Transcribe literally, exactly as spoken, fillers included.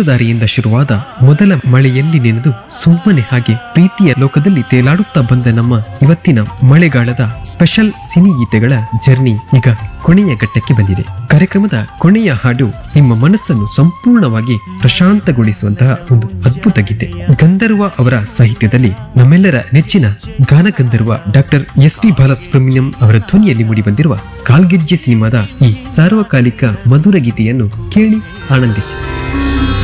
ಪಾತ್ರಧಾರಿಯಿಂದ ಶುರುವಾದ ಮೊದಲ ಮಳೆಯಲ್ಲಿ ನೆನೆದು ಸುಮ್ಮನೆ ಹಾಗೆ ಪ್ರೀತಿಯ ಲೋಕದಲ್ಲಿ ತೇಲಾಡುತ್ತಾ ಬಂದ ನಮ್ಮ ಇವತ್ತಿನ ಮಳೆಗಾಲದ ಸ್ಪೆಷಲ್ ಸಿನಿ ಗೀತೆಗಳ ಜರ್ನಿ ಈಗ ಕೊನೆಯ ಘಟ್ಟಕ್ಕೆ ಬಂದಿದೆ. ಕಾರ್ಯಕ್ರಮದ ಕೊನೆಯ ಹಾಡು ನಿಮ್ಮ ಮನಸ್ಸನ್ನು ಸಂಪೂರ್ಣವಾಗಿ ಪ್ರಶಾಂತಗೊಳಿಸುವಂತಹ ಒಂದು ಅದ್ಭುತ ಗೀತೆ. ಗಂಧರ್ವ ಅವರ ಸಾಹಿತ್ಯದಲ್ಲಿ ನಮ್ಮೆಲ್ಲರ ನೆಚ್ಚಿನ ಗಾನಗಂಧರ್ವ ಡಾಕ್ಟರ್ ಎಸ್ ಪಿ ಬಾಲಸುಬ್ರಹ್ಮಣ್ಯಂ ಅವರ ಧ್ವನಿಯಲ್ಲಿ ಮೂಡಿಬಂದಿರುವ ಕಾಲ್ಗೆಜ್ಜೆ ಸಿನಿಮಾದ ಈ ಸಾರ್ವಕಾಲಿಕ ಮಧುರ ಗೀತೆಯನ್ನು ಕೇಳಿ ಆನಂದಿಸಿ.